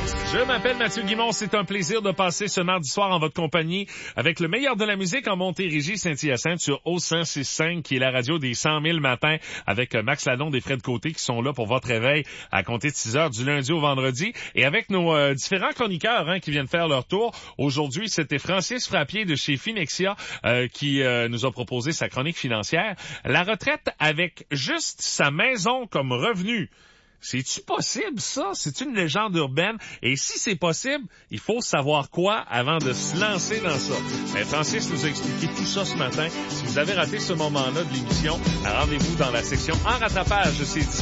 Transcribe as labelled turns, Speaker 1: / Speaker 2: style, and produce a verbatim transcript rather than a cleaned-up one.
Speaker 1: Je m'appelle Mathieu Guimond, c'est un plaisir de passer ce mardi soir en votre compagnie avec le meilleur de la musique en Montérégie, Saint-Hyacinthe sur O cent six cinq qui est la radio des cent mille matins avec Max Lalonde et Fred Côté qui sont là pour votre réveil à compter de six heures du lundi au vendredi et avec nos euh, différents chroniqueurs hein, qui viennent faire leur tour. Aujourd'hui, c'était Francis Frappier de chez Finexia euh, qui euh, nous a proposé sa chronique financière. La retraite avec juste sa maison comme revenu. C'est-tu possible, ça? C'est une légende urbaine? Et si c'est possible, il faut savoir quoi avant de se lancer dans ça. Ben, Francis nous a expliqué tout ça ce matin. Si vous avez raté ce moment-là de l'émission, rendez-vous dans la section En rattrapage. C'est